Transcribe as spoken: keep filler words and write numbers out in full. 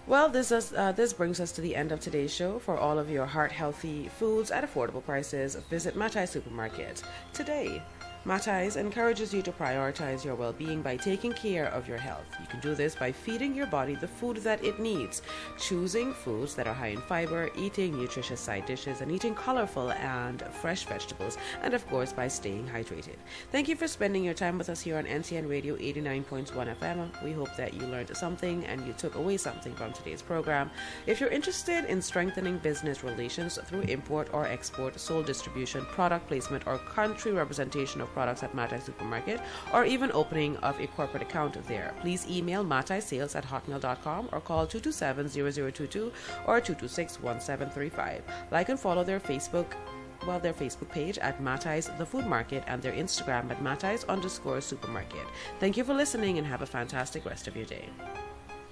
Well, this is, uh, this brings us to the end of today's show. For all of your heart-healthy foods at affordable prices, visit Matai Supermarket today. Matais encourages you to prioritize your well-being by taking care of your health. You can do this by feeding your body the food that it needs, choosing foods that are high in fiber, eating nutritious side dishes, and eating colorful and fresh vegetables, and of course by staying hydrated. Thank you for spending your time with us here on N C N Radio eighty-nine point one F M. We hope that you learned something and you took away something from today's program. If you're interested in strengthening business relations through import or export, sole distribution, product placement, or country representation of products at Matai Supermarket, or even opening of a corporate account there, please email mataisales at hotmail dot com or call two two seven, zero zero two two or two two six, one seven three five. Like and follow their Facebook well, their Facebook page at Matais The Food Market and their Instagram at Matais underscore Supermarket. Thank you for listening and have a fantastic rest of your day.